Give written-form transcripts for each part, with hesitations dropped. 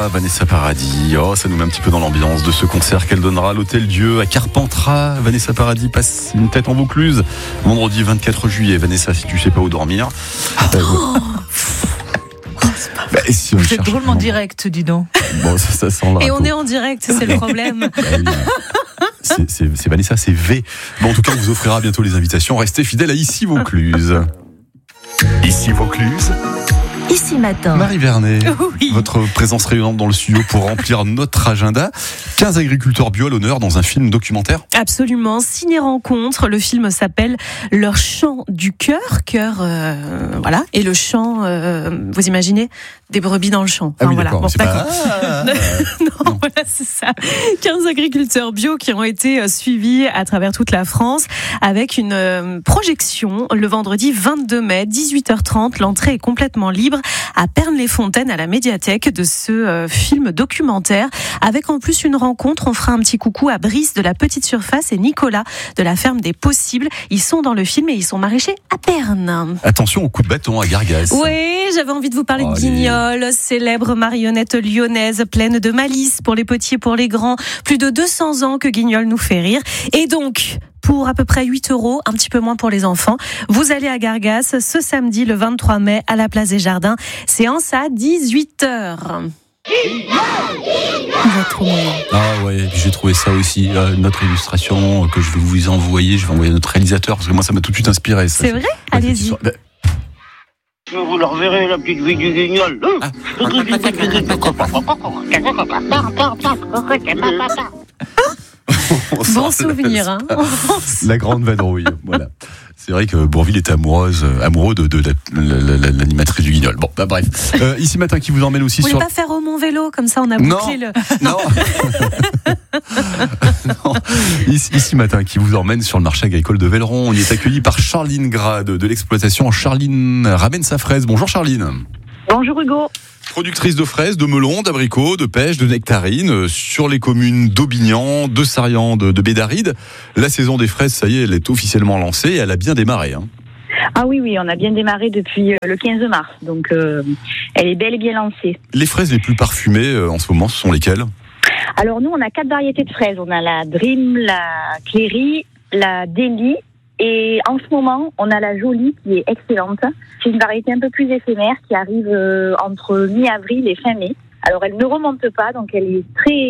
Vanessa Paradis. Oh, ça nous met un petit peu dans l'ambiance de ce concert qu'elle donnera à l'Hôtel Dieu à Carpentras. Vanessa Paradis passe une tête en Vaucluse vendredi 24 juillet. Vanessa, si tu sais pas où dormir. Si vous êtes drôlement direct, dis donc. Bon, ça sent là. Et on est en direct, c'est le problème. C'est Vanessa, c'est V. Bon, en tout cas, on vous offrira bientôt les invitations. Restez fidèles à Ici Vaucluse. Ici Vaucluse. Ici Matin. Marie Vernet, Oui. Votre présence rayonnante dans le studio pour remplir notre agenda. 15 agriculteurs bio à l'honneur dans un film documentaire. Absolument, ciné-rencontre. Le film s'appelle Leur chant du cœur. Voilà. Et le chant, vous imaginez, des brebis dans le champ. Ah oui, voilà. d'accord. Bon, C'est d'accord. pas... Non, voilà, c'est ça. 15 agriculteurs bio qui ont été suivis à travers toute la France avec une projection le vendredi 22 mai, 18h30. L'entrée est complètement libre à Pernes-les-Fontaines, à la médiathèque de ce film documentaire. Avec en plus une rencontre, on fera un petit coucou à Brice de la Petite Surface et Nicolas de la Ferme des Possibles. Ils sont dans le film et ils sont maraîchers à Pernes. Attention au coup de bâton à Gargas. Oui, j'avais envie de vous parler de Guignol, célèbre marionnette lyonnaise pleine de malice pour les petits et pour les grands. Plus de 200 ans que Guignol nous fait rire. Et donc, pour à peu près 8 €, un petit peu moins pour les enfants, vous allez à Gargas ce samedi le 23 mai à la place des Jardins. Séance à 18h. Ah ouais, j'ai trouvé ça aussi, notre illustration que je vais vous envoyer. Je vais envoyer à notre réalisateur parce que moi ça m'a tout de suite inspiré. Ça, c'est vrai ? Allez-y. Vous le reverrez, la petite vie du Guignol. Bon souvenir, hein. La grande vadrouille, voilà. C'est vrai que Bourvil est amoureux de l'animatrice du Guignol. Bon, bah bref. Ici Matin qui vous emmène aussi Vous sur... voulez pas faire au Mont Vélo, comme ça on a bouclé le... Non. Non. Ici Matin qui vous emmène sur le marché agricole de Velleron. On y est accueilli par Charline Grade de l'exploitation. Charline ramène sa fraise. Bonjour Charline. Bonjour Hugo. Productrice de fraises, de melons, d'abricots, de pêches, de nectarines sur les communes d'Aubignan, de Sarian, de Bédaride. La saison des fraises, ça y est, elle est officiellement lancée et elle a bien démarré. Hein. Ah oui, on a bien démarré depuis le 15 mars, donc elle est bel et bien lancée. Les fraises les plus parfumées en ce moment, ce sont lesquelles ? Alors nous, on a 4 variétés de fraises. On a la Dream, la Cléry, la Deli. Et en ce moment, on a la Jolie qui est excellente. C'est une variété un peu plus éphémère qui arrive entre mi-avril et fin mai. Alors elle ne remonte pas, donc elle est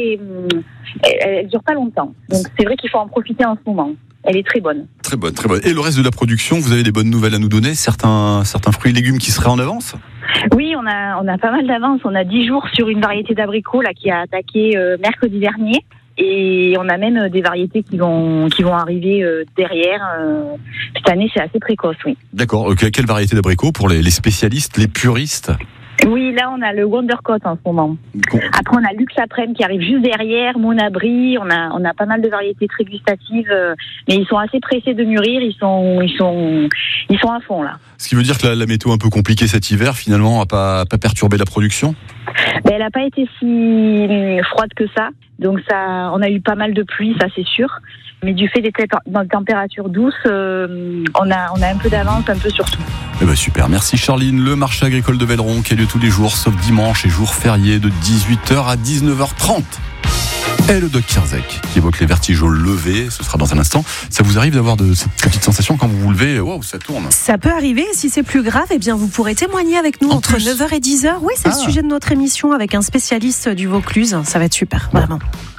elle dure pas longtemps. Donc c'est vrai qu'il faut en profiter en ce moment. Elle est très bonne. Très bonne, très bonne. Et le reste de la production, vous avez des bonnes nouvelles à nous donner ? Certains fruits et légumes qui seraient en avance ? Oui, on a pas mal d'avance. On a 10 jours sur une variété d'abricots là qui a attaqué mercredi dernier. Et on a même des variétés qui vont arriver derrière. Cette année, c'est assez précoce, oui. D'accord. Quelle variété d'abricots pour les spécialistes, les puristes ? Oui, là, on a le Wondercott en ce moment. Après, on a Luxe Aprème qui arrive juste derrière, Monabri. On a pas mal de variétés très gustatives, mais ils sont assez pressés de mûrir. Ils sont à fond, là. Ce qui veut dire que la météo un peu compliquée cet hiver, finalement, n'a pas perturbé la production ? Elle n'a pas été si froide que ça. Donc on a eu pas mal de pluie, ça c'est sûr. Mais du fait des températures douces, on a un peu d'avance, un peu sur tout. Eh ben super, merci Charline. Le marché agricole de Velleron qui a lieu tous les jours, sauf dimanche et jours fériés de 18h à 19h30. Et le Doc Kirzek qui évoque les vertiges au lever, ce sera dans un instant. Ça vous arrive d'avoir de cette petite sensation quand vous vous levez, wow, ça tourne ? Ça peut arriver, si c'est plus grave, eh bien vous pourrez témoigner avec nous entre 9h et 10h. Oui, c'est le sujet de notre émission avec un spécialiste du Vaucluse, ça va être super, vraiment.